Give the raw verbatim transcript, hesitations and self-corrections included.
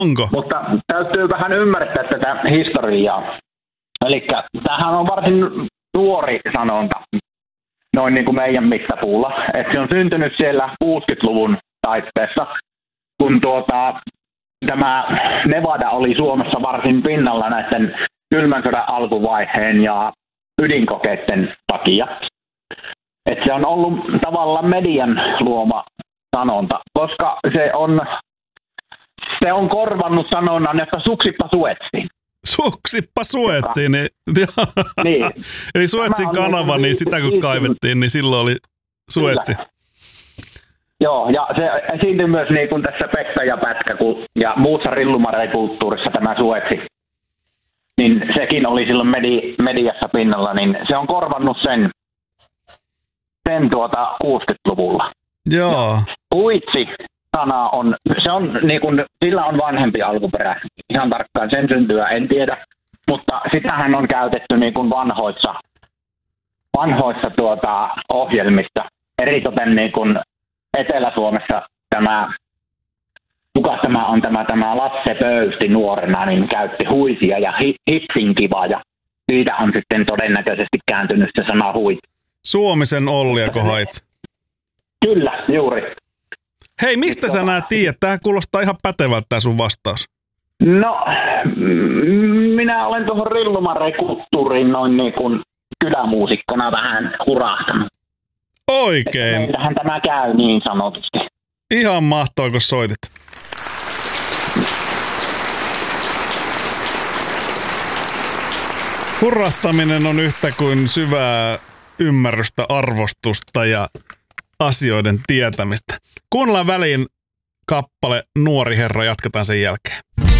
Onko? Mutta täytyy vähän ymmärtää tätä historiaa. Eli tämähän on varsin nuori sanonta, noin niin kuin meidän mittapuulla. Että se on syntynyt siellä kuusikymmentäluvun taitteessa, kun tuota, tämä Nevada oli Suomessa varsin pinnalla näiden kylmän sodan alkuvaiheen ja ydinkokeiden takia. Että se on ollut tavallaan median luoma sanonta, koska se on, se on korvannut sanonnan, että suksippa suetsiin. Suksippa suetsiin. Niin, niin. Eli Suetsin kanava, niin sitä kun kaivettiin, niin silloin oli Suetsi. Kyllä. Joo, ja se esiintyi myös niin kuin tässä Pekka ja Pätkä ja muussa rillumareikulttuurissa tämä Suetsi. Niin sekin oli silloin medi, mediassa pinnalla, niin se on korvannut sen, sen tuota kuusikymmentäluvulla. Joo. Huitsi sana on, se on niin kuin, sillä on vanhempi alkuperä. Ihan tarkkaan sen syntyä en tiedä, mutta sitähän on käytetty niin kuin vanhoissa, vanhoissa tuota, ohjelmissa. Eritoten niin kuin Etelä-Suomessa tämä, kuka tämä on tämä, tämä Lasse Pöysti nuorena, niin käytti huisia ja hitsin kiva, ja siitä on sitten todennäköisesti kääntynyt se sana huit. Suomisen Olliako hait? Kyllä, juuri. Hei, mistä sä nää tiedät? Tämähän kuulostaa ihan pätevältä tää sun vastaus. No, minä olen tuohon rillumareikulttuuriin noin niin kuin kylämuusikkona vähän hurahtanut. Oikein. Meillähän tämä käy niin sanotusti. Ihan mahtavaa, kun soitit. Hurahtaminen on yhtä kuin syvää ymmärrystä, arvostusta ja asioiden tietämistä. Kuunnellaan väliin kappale Nuori herra, jatketaan sen jälkeen.